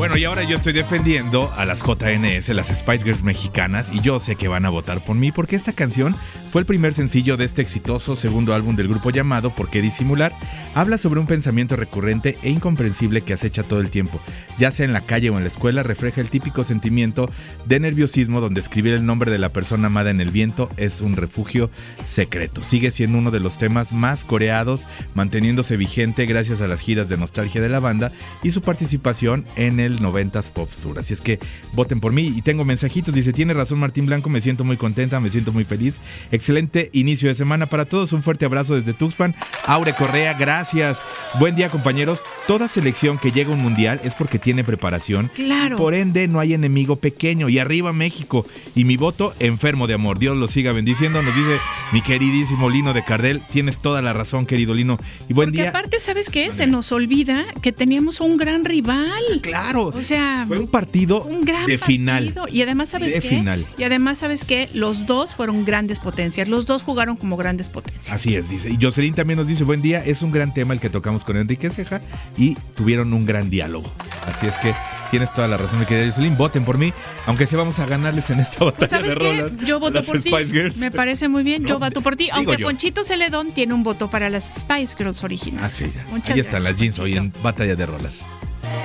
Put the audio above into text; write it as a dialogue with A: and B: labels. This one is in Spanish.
A: Bueno, y ahora yo estoy defendiendo a las JNS, las Spice Girls mexicanas, y yo sé que van a votar por mí porque esta canción fue el primer sencillo de este exitoso segundo álbum del grupo llamado ¿Por qué disimular? Habla sobre un pensamiento recurrente e incomprensible que acecha todo el tiempo, ya sea en la calle o en la escuela. Refleja el típico sentimiento de nerviosismo donde escribir el nombre de la persona amada en el viento es un refugio secreto. Sigue siendo uno de los temas más coreados, manteniéndose vigente gracias a las giras de nostalgia de la banda y su participación en el 90s Pop Tour. Así es que voten por mí. Y tengo mensajitos, dice: tiene razón Martín Blanco, me siento muy contenta, me siento muy feliz. Excelente inicio de semana para todos, un fuerte abrazo desde Tuxpan. Aure Correa, gracias. Buen día, compañeros. Toda selección que llega a un mundial es porque tiene preparación.
B: Claro.
A: Por ende, no hay enemigo pequeño. Y arriba México. Y mi voto, enfermo de amor. Dios lo siga bendiciendo, nos dice mi queridísimo Lino de Cardel. Tienes toda la razón, querido Lino. Y buen día.
B: Porque aparte, ¿sabes qué? Se nos olvida que teníamos un gran rival.
A: Claro.
B: O sea,
A: fue un partido
B: un gran
A: de final.
B: partido. Y además, ¿sabes qué?
A: Final.
B: Y además, ¿sabes qué? Los dos fueron grandes potencias. Los dos jugaron como grandes potencias.
A: Así es, dice. Y Jocelyn también nos dice: buen día, es un gran tema el que tocamos con Enrique Ceja y tuvieron un gran diálogo. Así es que tienes toda la razón, mi querida Jocelyn. Voten por mí, aunque sí vamos a ganarles en esta batalla de rolas.
B: Yo voto por ti. Me parece muy bien, yo voto por ti. Aunque Ponchito Celedón tiene un voto para las Spice Girls originales.
A: Así ya. Ahí están las jeans hoy en batalla de rolas.